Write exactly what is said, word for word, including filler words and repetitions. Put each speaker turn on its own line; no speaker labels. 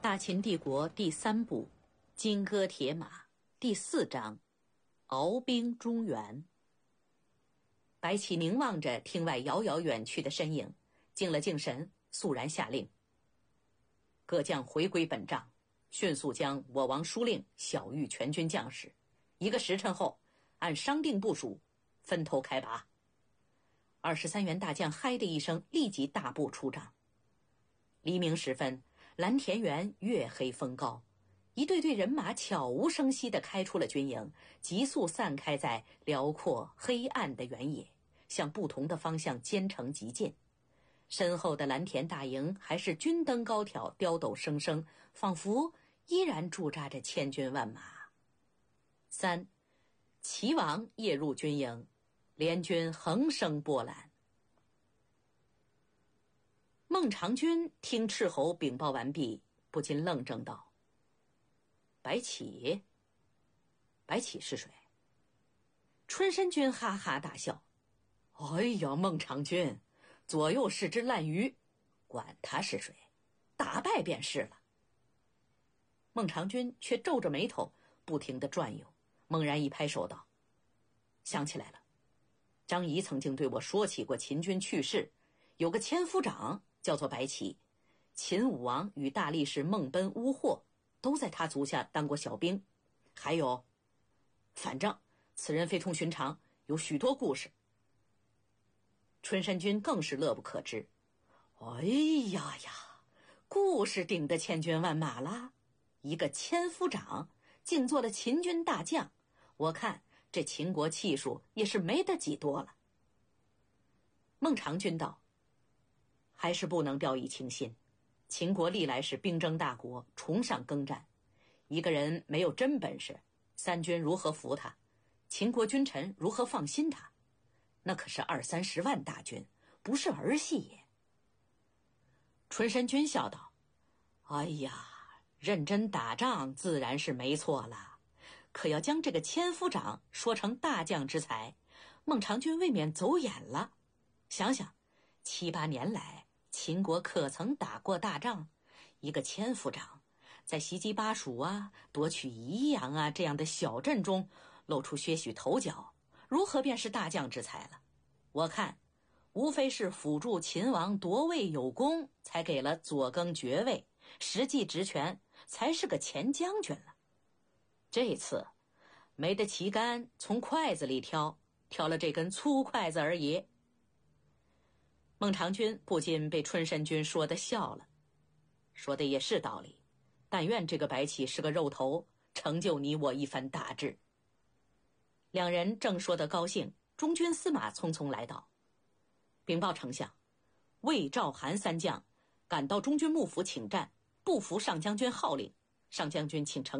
大秦帝国第三部《金戈铁马》第四章鏖兵中原。白起凝望着厅外遥遥远去的身影，静了静神，肃然下令：各将回归本帐，迅速将我王书令晓谕全军将士，一个时辰后按商定部署，分头开拔。二十三员大将嗨的一声，立即大步出帐。黎明时分，蓝田园月黑风高，一队队人马悄无声息地开出了军营，急速散开在辽阔黑暗的原野，向不同的方向兼程急进。身后的蓝田大营还是军灯高挑，雕斗声声，仿佛依然驻扎着千军万马。三，齐王夜入军营，联军横生波澜。孟尝君听斥候禀报完毕，不禁愣怔道：白起？白起是谁？春申君哈哈大笑：哎呀，孟尝君，左右是只烂鱼，管他是谁，打败便是了。孟尝君却皱着眉头，不停地转悠，猛然一拍手道：想起来了，张仪曾经对我说起过秦军去世，有个千夫长叫做白起，秦武王与大力士孟奔、乌霍都在他足下当过小兵。还有，反正此人非同寻常，有许多故事。春申君更是乐不可支：哎呀呀，故事顶得千军万马啦！一个千夫长竟做了秦军大将，我看这秦国气数也是没得几多了。孟尝君道：还是不能掉以轻心，秦国历来是兵争大国，崇尚耕战，一个人没有真本事，三军如何服他？秦国君臣如何放心他？那可是二三十万大军，不是儿戏也。春申君笑道：哎呀，认真打仗自然是没错了，可要将这个千夫长说成大将之才，孟尝君未免走眼了。想想七八年来秦国可曾打过大仗？一个千夫长在袭击巴蜀啊、夺取宜阳啊这样的小镇中露出些许头角，如何便是大将之才了？我看无非是辅助秦王夺位有功，才给了左更爵位，实际职权才是个前将军了。这次没得旗杆从筷子里挑，挑了这根粗筷子而已。孟尝君不禁被春申君说的笑了，说的也是道理，但愿这个白起是个肉头，成就你我一番大志。两人正说得高兴，中军司马匆匆来到，禀报丞相，魏、赵、韩三将赶到中军幕府请战，不服上将军号令，上将军请丞